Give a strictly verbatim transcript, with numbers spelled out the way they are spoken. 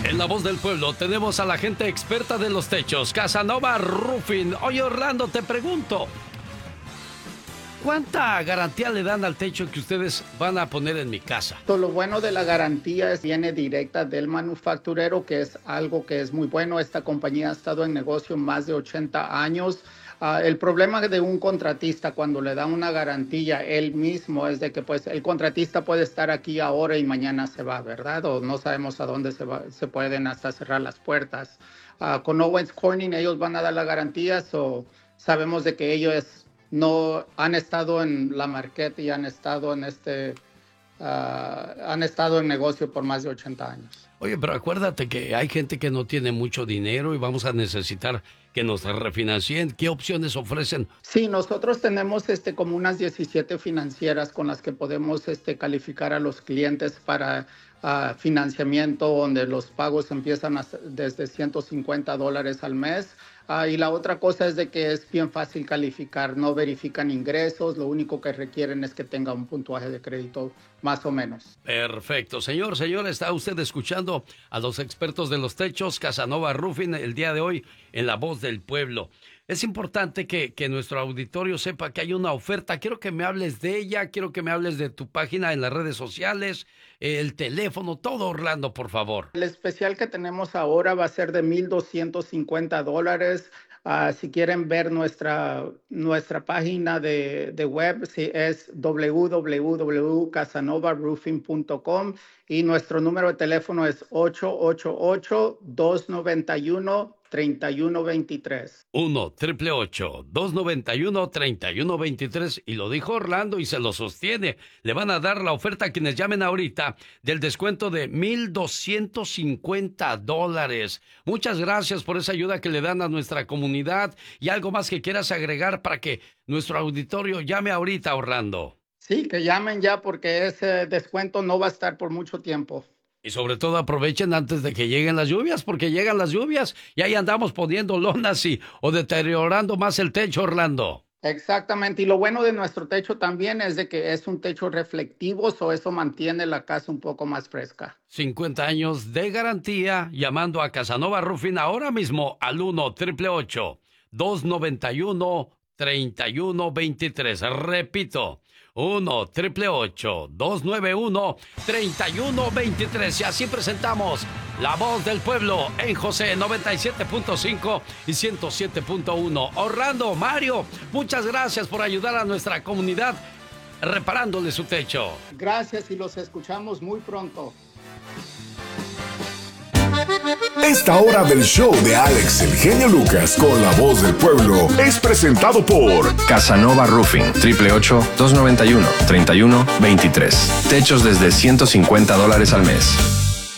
En La Voz del Pueblo tenemos a la gente experta de los techos, Casanova Roofing. Oye, Orlando, te pregunto, ¿cuánta garantía le dan al techo que ustedes van a poner en mi casa? Todo lo bueno de la garantía es viene directa del manufacturero, que es algo que es muy bueno. Esta compañía ha estado en negocio más de ochenta años. Uh, el problema de un contratista cuando le da una garantía él mismo es de que pues el contratista puede estar aquí ahora y mañana se va, ¿verdad? O no sabemos a dónde se va, se pueden hasta cerrar las puertas. Uh, con Owens Corning ellos van a dar la garantía, so sabemos de que ellos no han estado en la marqueta y han estado en este uh, han estado en negocio por más de ochenta años. Oye, pero acuérdate que hay gente que no tiene mucho dinero y vamos a necesitar que nos refinancien. ¿Qué opciones ofrecen? Sí, nosotros tenemos este, como unas diecisiete financieras con las que podemos este, calificar a los clientes para uh, financiamiento, donde los pagos empiezan a, desde ciento cincuenta dólares al mes. Uh, y la otra cosa es de que es bien fácil calificar, no verifican ingresos, lo único que requieren es que tenga un puntuaje de crédito más o menos. Perfecto. Señor, señor, está usted escuchando a los expertos de los techos, Casanova Roofing, el día de hoy en La Voz del Pueblo. Es importante que, que nuestro auditorio sepa que hay una oferta. Quiero que me hables de ella, quiero que me hables de tu página en las redes sociales, el teléfono, todo, Orlando, por favor. El especial que tenemos ahora va a ser de mil doscientos cincuenta dólares. Uh, si quieren ver nuestra, nuestra página de, de web, si es doble u doble u doble u punto casanova roofing punto com y nuestro número de teléfono es ocho ocho ocho, dos nueve uno, tres uno dos tres. uno, ocho ocho ocho, dos nueve uno, tres uno dos tres. Y lo dijo Orlando y se lo sostiene. Le van a dar la oferta a quienes llamen ahorita del descuento de mil doscientos cincuenta dólares. Muchas gracias por esa ayuda que le dan a nuestra comunidad. Y algo más que quieras agregar para que nuestro auditorio llame ahorita, Orlando. Sí, que llamen ya porque ese descuento no va a estar por mucho tiempo. Y sobre todo aprovechen antes de que lleguen las lluvias, porque llegan las lluvias y ahí andamos poniendo lonas y, o deteriorando más el techo, Orlando. Exactamente, y lo bueno de nuestro techo también es de que es un techo reflectivo, so eso mantiene la casa un poco más fresca. cincuenta años de garantía, llamando a Casanova Roofing ahora mismo al uno, ocho ocho ocho, dos nueve uno, tres uno dos tres. Repito, uno, ocho ocho ocho, dos nueve uno, tres uno dos tres. Y así presentamos La Voz del Pueblo en José noventa y siete punto cinco y ciento siete punto uno. Orlando, Mario, muchas gracias por ayudar a nuestra comunidad reparándole su techo. Gracias y los escuchamos muy pronto. Esta hora del show de Alex El Genio Lucas con La Voz del Pueblo es presentado por Casanova Roofing, ocho ocho ocho, dos nueve uno, tres uno dos tres. Techos desde ciento cincuenta dólares al mes.